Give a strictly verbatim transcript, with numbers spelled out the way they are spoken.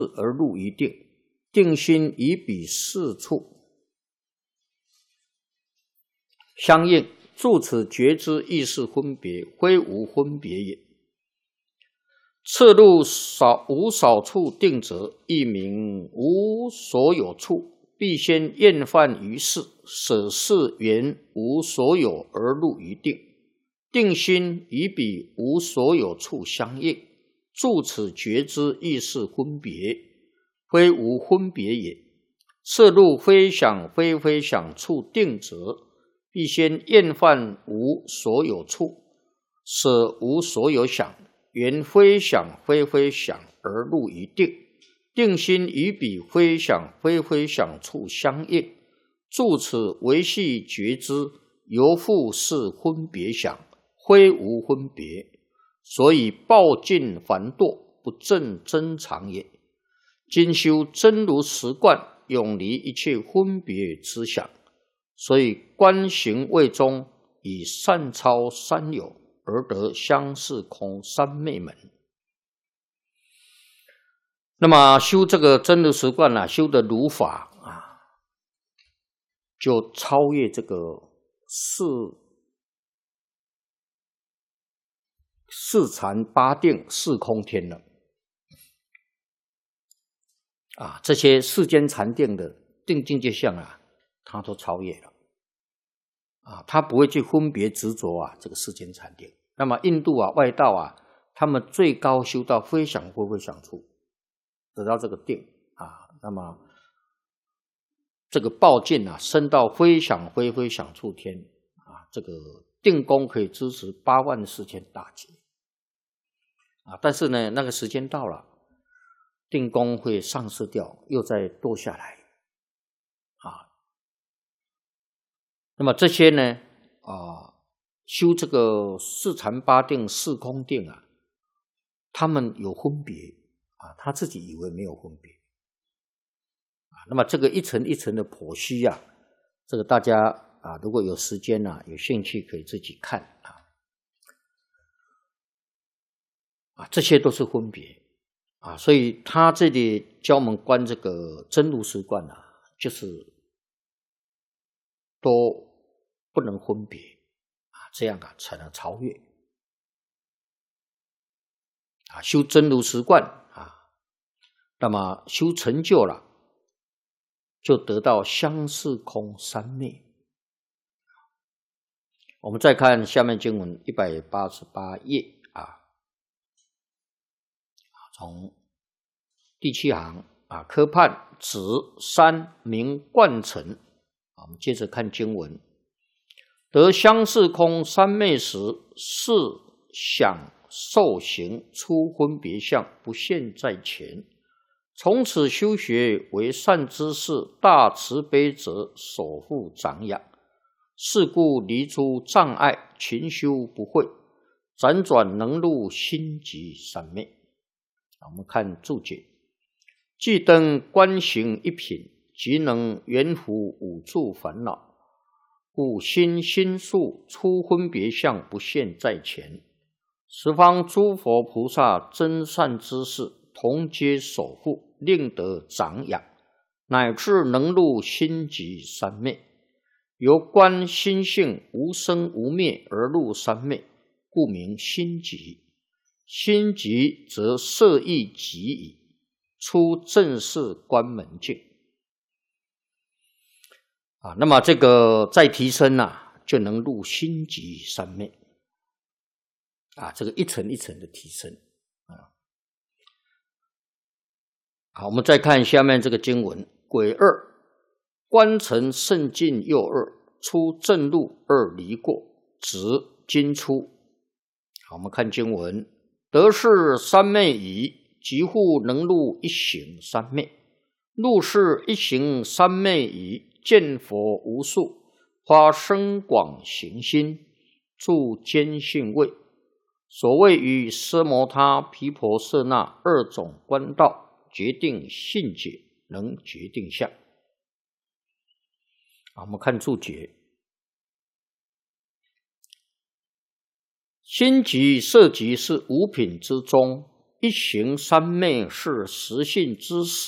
而入于定，定心以彼四处相应，住此觉知意识分别，非无分别也。次入少无少处定者，亦名无所有处，必先厌烦于事，舍事缘无所有而入于定，定心以彼无所有处相应，住此觉知意识分别，非无分别也。次入非想非非想处定者，必先厌烦无所有处，舍无所有想，缘非想非非想而入于定，定心与彼非想非非想处相应，住此维系觉知，犹复是分别想，非无分别，所以暴尽烦惰，不正真常也。今修真如实观，永离一切分别之想，所以观行位中以善超三有，而得相似空三昧门。那么修这个真如实观啊，修的如法啊，就超越这个四四禅八定四空天了啊，这些世间禅定的定境界相啊，他都超越了啊，他不会去分别执着啊这个世间禅定。那么印度啊外道啊，他们最高修到非想非非想处，得到这个定啊，那么这个报尽啊，升到非想非非想处天啊，这个定功可以支持八万四千大劫啊，但是呢，那个时间到了，定功会丧失掉，又再堕下来啊。那么这些呢啊，修这个四禅八定四空定啊，他们有分别啊，他自己以为没有分别啊。那么这个一层一层的剖析啊，这个大家啊，如果有时间啊，有兴趣可以自己看啊。啊，这些都是分别啊，所以他这里教我们观这个真如实观啊，就是都不能分别啊，这样啊才能超越啊。修真如实观啊，那么修成就了，就得到相似空三昧。我们再看下面经文一百八十八页啊。从第七行啊，科判子三名贯成。我们接着看经文：得相似空三昧时，是想受行出分别相，不现在前。从此修学为善知识，大慈悲者守护长养。是故离诸障碍，勤修不讳，辗转能入心即三昧。我们看注解：既登观行一品，即能圆伏五住烦恼，故心心术出分别相，不现在前。十方诸佛菩萨真善知识，同皆守护，令得长养，乃至能入心即三昧。由观心性无生无灭而入三昧，故名心即。心即则色亦即矣，出正式观门境啊。那么这个再提升啊，就能入心即三昧啊，这个一层一层的提升啊。好，我们再看下面这个经文：癸二，观成甚进又二，出正入二离过，直今出。好，我们看经文：得是三昧已，即复能入一行三昧。入是一行三昧已，见佛无数，发深广行心，住坚信位。所谓于奢摩他、毗婆舍那二种观道，决定信解，能决定相。我们看注解：心即色即是五品之中一行三昧是实性之实。